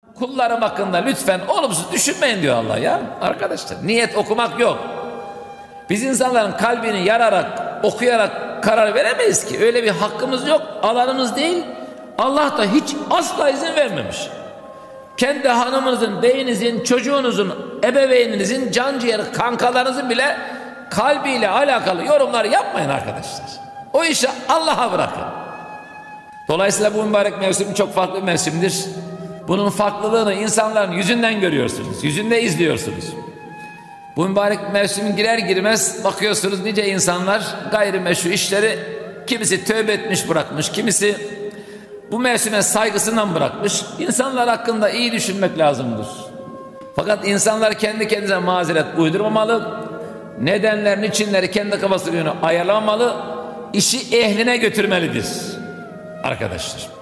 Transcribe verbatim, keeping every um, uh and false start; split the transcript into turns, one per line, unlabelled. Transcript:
Kullarım hakkında lütfen olumsuz düşünmeyin diyor Allah ya. Arkadaşlar niyet okumak yok. Biz insanların kalbini yararak, okuyarak karar veremeyiz ki. Öyle bir hakkımız yok. Alanımız değil. Allah da hiç asla izin vermemiş. Kendi hanımınızın, beyinizin, çocuğunuzun, ebeveyninizin, canciğeri, kankalarınızın bile kalbiyle alakalı yorumlar yapmayın arkadaşlar. O işi Allah'a bırakın. Dolayısıyla bu mübarek mevsim çok farklı bir mevsimdir. Bunun farklılığını insanların yüzünden görüyorsunuz. Yüzünde izliyorsunuz. Bu mübarek mevsim girer girmez bakıyorsunuz nice insanlar gayrimeşru işleri, kimisi tövbe etmiş bırakmış, kimisi bu mevsime saygısından bırakmış. İnsanlar hakkında iyi düşünmek lazımdır. Fakat insanlar kendi kendine mazeret uydurmamalı. Nedenler, niçinleri kendi kafasına göre ayarlamamalı. İşi ehline götürmelidir arkadaşlar.